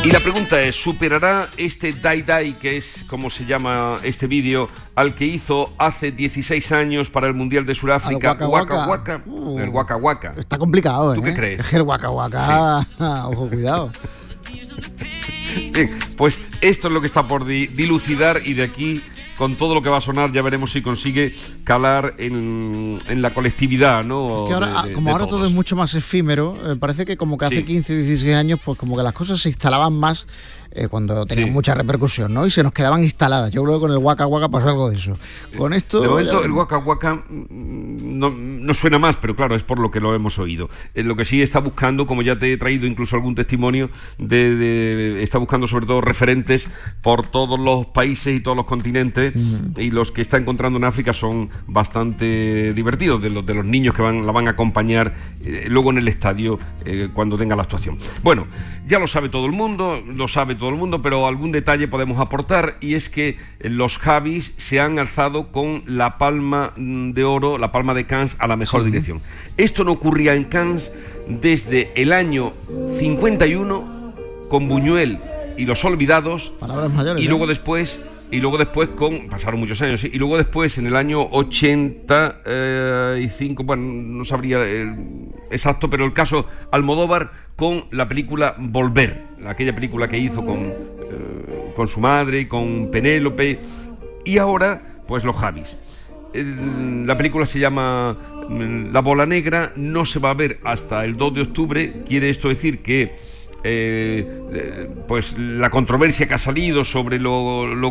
Y la pregunta es, ¿superará este Dai Dai, que es como se llama este vídeo, al que hizo hace 16 años para el Mundial de Sudáfrica? Waka Waka. El Waka Waka. Está complicado, ¿eh? ¿Tú qué crees? Es que el Waka Waka, sí. Ojo, cuidado. Bien, pues esto es lo que está por dilucidar, y de aquí, con todo lo que va a sonar, ya veremos si consigue calar en la colectividad, ¿no? Es que ahora, ahora todo es mucho más efímero, parece que como que hace 15, 16 años, pues como que las cosas se instalaban más cuando tenían mucha repercusión, ¿no? Y se nos quedaban instaladas. Yo creo que con el Waka Waka pasó algo de eso. Con esto... De momento el Waka Waka no suena más, pero claro, es por lo que lo hemos oído. Lo que sí está buscando, como ya te he traído incluso algún testimonio, está buscando sobre todo referentes por todos los países y todos los continentes, y los que está encontrando en África son bastante divertidos, de los niños que la van a acompañar luego en el estadio cuando tenga la actuación. Bueno, ya lo sabe todo el mundo, pero algún detalle podemos aportar, y es que los Javis se han alzado con la Palma de Oro, la Palma de Cannes, a la mejor dirección. Esto no ocurría en Cannes desde el año 51 con Buñuel y Los Olvidados. Palabras mayores, y luego después pasaron muchos años, ¿sí? Y luego después, en el año 85, bueno, no sabría exacto, pero el caso Almodóvar con la película Volver, aquella película que hizo con su madre y con Penélope, y ahora, pues los Javis. La película se llama La Bola Negra, no se va a ver hasta el 2 de octubre, quiere esto decir que pues la controversia que ha salido sobre lo